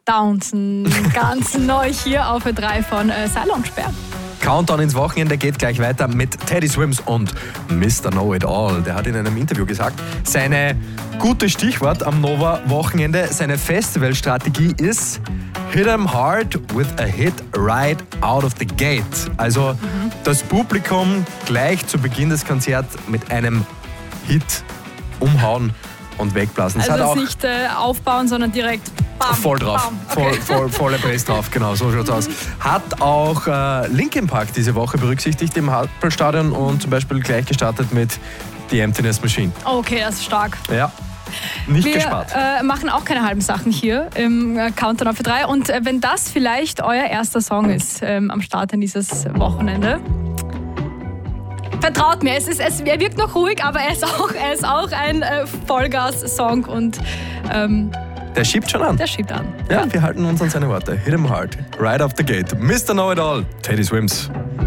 Downton, ganz neu hier auf Ö3 von Salonsperr. Countdown ins Wochenende geht gleich weiter mit Teddy Swims und Mr. Know-It-All. Der hat in einem Interview gesagt, seine gute Stichwort am Nova-Wochenende, seine Festivalstrategie ist Hit 'em hard with a hit right out of the gate. Also das Publikum gleich zu Beginn des Konzerts mit einem Hit umhauen und wegblasen. Also das nicht aufbauen, sondern direkt bam, voll drauf, bam. Okay. volle Bass drauf, genau, so schaut's aus. Hat auch Linkin Park diese Woche berücksichtigt im Hauptstadion und zum Beispiel gleich gestartet mit The Emptiness Machine. Okay, das ist stark. Ja, nicht gespart. Wir machen auch keine halben Sachen hier im Countdown auf Ö3 und wenn das vielleicht euer erster Song ist am Start in dieses Wochenende, vertraut mir, er wirkt noch ruhig, aber er ist auch ein Vollgas-Song und der schiebt schon an. Der schiebt an. Ja, wir halten uns an seine Worte. Hit 'em hard, right off the gate. Mr. Know-It-All, Teddy Swims.